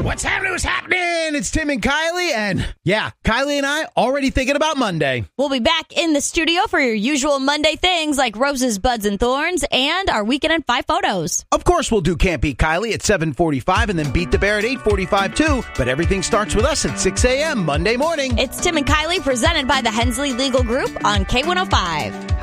What's happening? What's happening? It's Tim and Kylie, and yeah, Kylie and I already thinking about Monday. We'll be back in the studio for your usual Monday things like roses, buds, and thorns, and our weekend in 5 photos. Of course, we'll do Can't Beat Kylie at 7:45 and then Beat the Bear at 8:45 too. But everything starts with us at 6 a.m. Monday morning. It's Tim and Kylie presented by the Hensley Legal Group on K105.